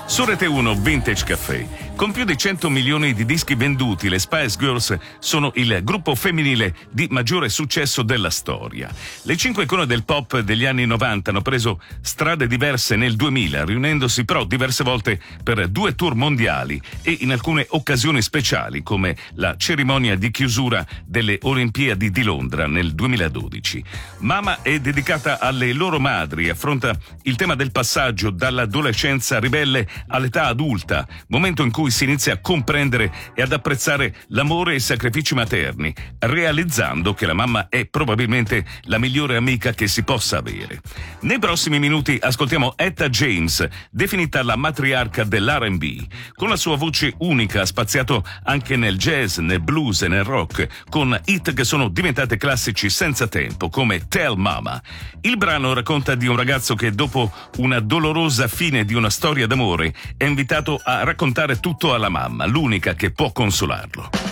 Su Rete 1 Vintage Caffè. Con più di 100 milioni di dischi venduti, le Spice Girls sono il gruppo femminile di maggiore successo della storia. Le 5 icone del pop degli anni 90 hanno preso strade diverse nel 2000, riunendosi però diverse volte per 2 tour mondiali e in alcune occasioni speciali, come la cerimonia di chiusura delle Olimpiadi di Londra nel 2012. Mama è dedicata alle loro madri, affronta il tema del passaggio dall'adolescenza ribelle all'età adulta, momento in cui si inizia a comprendere e ad apprezzare l'amore e i sacrifici materni, realizzando che la mamma è probabilmente la migliore amica che si possa avere. Nei prossimi minuti ascoltiamo Etta James, definita la matriarca dell'R&B. Con la sua voce unica ha spaziato anche nel jazz, nel blues e nel rock, con hit che sono diventate classici senza tempo, come Tell Mama. Il brano racconta di un ragazzo che dopo una dolorosa fine di una storia d'amore è invitato a raccontare tutto alla mamma, l'unica che può consolarlo.